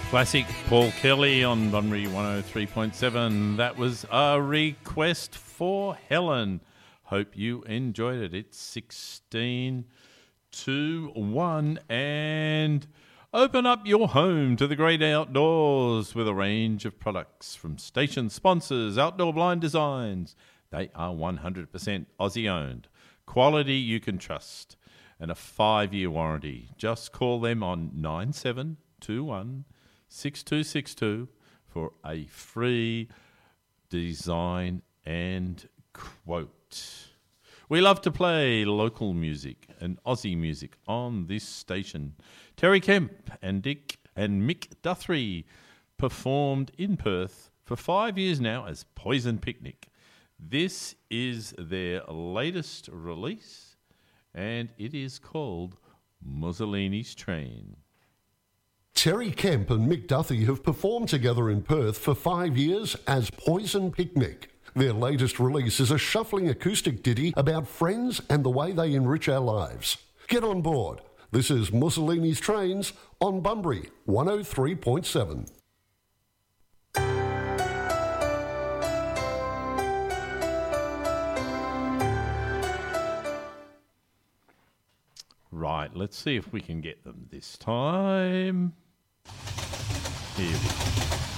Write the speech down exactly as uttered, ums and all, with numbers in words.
Classic Paul Kelly on Bunbury one oh three point seven. That was a request for Helen. Hope you enjoyed it. It's sixteen to one, and open up your home to the great outdoors with a range of products from station sponsors, Outdoor Blind Designs. They are one hundred percent Aussie owned. Quality you can trust and a five-year warranty. Just call them on nine seven two one six two six two for a free design and quote. We love to play local music and Aussie music on this station. Terry Kemp and Dick and Mick Duthrie performed in Perth for five years now as Poison Picnic. This is their latest release, and it is called Mussolini's Train. Terry Kemp and Mick Duthie have performed together in Perth for five years as Poison Picnic. Their latest release is a shuffling acoustic ditty about friends and the way they enrich our lives. Get on board. This is Mussolini's Trains on Bunbury one oh three point seven. Right, let's see if we can get them this time. Here we go.